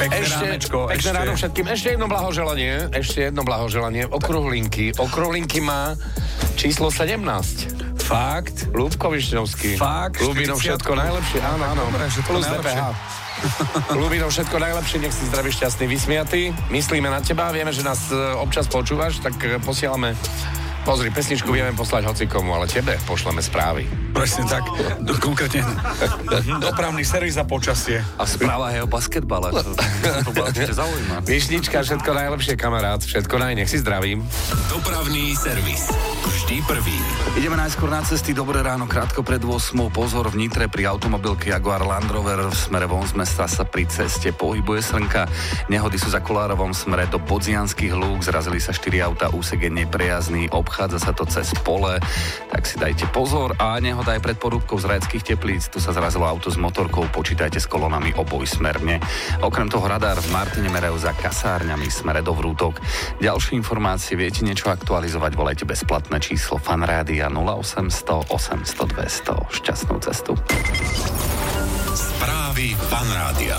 Pekné ránečko. Pekné ráno všetkým. Ešte jedno blahoželanie. Okrúhlinky má číslo 17. Fakt? Ľubko Višňovský. Fakt? Ľubino všetko najlepšie. Áno. Plus DPH. Ľubino všetko najlepšie, nech si zdravý, šťastný, vysmiatý. Myslíme na teba, vieme, že nás občas počúvaš, tak posielame. Pozri, pesničku vieme poslať hocikomu, ale tebe pošleme správy. Presne tak, konkrétne dopravný servis za počasie. A správa je o basketbale. To určite zaujíma. Višnička, všetko najlepšie, kamarát, všetko nech si zdravím. Dopravný servis. Vždy prvý. Ideme najskôr na cesty. Dobré ráno, krátko pred 8. Pozor, v Nitre pri automobilke Jaguar Land Rover v smere von z mesta sa pri ceste pohybuje srnka. Nehody sú za Kolárovom smere do Bodzianskych lúk. Zrazili sa 4 auta, úsek je neprejazdný, obchádza sa to cez pole, tak si dajte pozor. A nehoda aj pred Porúbkou z Rajeckých Teplíc. Tu sa zrazilo auto s motorkou, počítajte s kolonami obojsmerne. Okrem toho radar v Martine merajú za kasárňami smere do Vrútok. Ďalšie informácie, viete niečo aktualizovať, volajte bezplatné číslo Fanrádia 0800 800 200. Šťastnú cestu. Správy Fanrádia.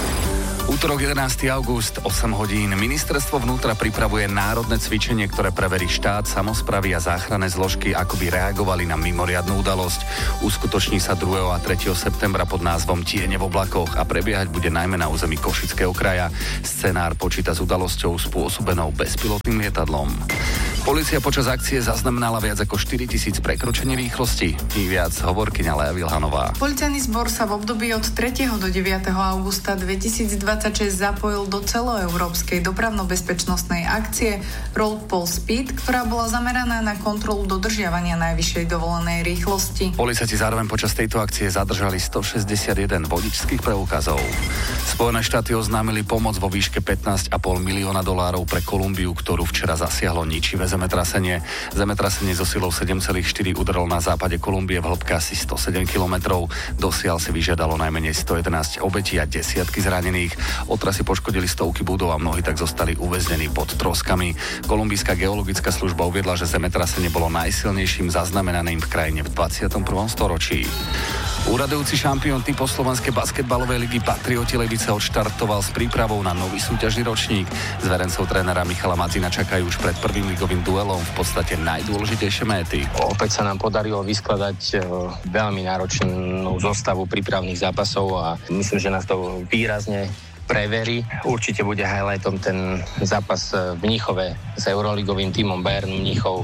Útorok 11. august, 8 hodín. Ministerstvo vnútra pripravuje národné cvičenie, ktoré preverí štát, samosprávy a záchranné zložky, ako by reagovali na mimoriadnu udalosť. Uskutoční sa 2. a 3. septembra pod názvom Tiene v oblakoch a prebiehať bude najmä na území Košického kraja. Scenár počíta s udalosťou spôsobenou bezpilotným lietadlom. Polícia počas akcie zaznamenala viac ako 4 000 prekročení rýchlosti. I viac hovorkyňa Lea Vilhanová. Policajný zbor sa v období od 3. do 9. augusta 2026 zapojil do celoeurópskej dopravno-bezpečnostnej akcie Road Pole Speed, ktorá bola zameraná na kontrolu dodržiavania najvyššej dovolenej rýchlosti. Policajti zároveň počas tejto akcie zadržali 161 vodičských preukazov. Spojené štáty oznámili pomoc vo výške $15,5 milióna pre Kolumbiu, ktorú včera zasiahlo ničivé zemetrasenie. Zemetrasenie so silou 7,4 udrelo na západe Kolumbie v hĺbke asi 107 kilometrov. Dosiaľ si vyžiadalo najmenej 111 obetí a desiatky zranených. Otrasy poškodili stovky budov a mnohí tak zostali uväznení pod troskami. Kolumbijská geologická služba uviedla, že zemetrasenie bolo najsilnejším zaznamenaným v krajine v 21. storočí. Úradujúci šampión typu slovenskej basketbalovej ligy Patrioti Levice odštartoval s prípravou na nový súťažný ročník. Zverencov trénera Michala Madzina čakajú už pred prvým ligovým duelom v podstate najdôležitejšie méty. Opäť sa nám podarilo vyskladať veľmi náročnú zostavu prípravných zápasov a myslím, že nás to výrazne preverí. Určite bude highlightom ten zápas v Mníchove s euroligovým tímom Bayern Mníchov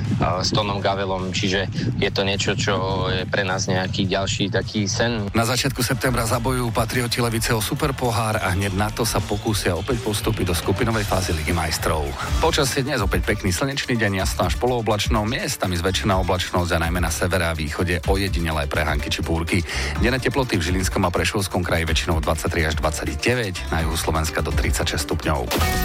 s Tonom Gavelom, čiže je to niečo, čo je pre nás nejaký ďalší taký sen. Na začiatku septembra zabojujú Patrioti Levice o superpohár a hneď na to sa pokúsia opäť postúpiť do skupinovej fázy Ligy majstrov. Počasie dnes opäť pekný slnečný deň, jasno až polooblačno, miestami zväčšená oblačnosť a najmä na severe a východe ojedinelé prehánky či búrky. Denné teploty v Žilinskom a Prešovskom kraji väčšinou 23 až 29, na juhu Slovenska do 36 stupňov.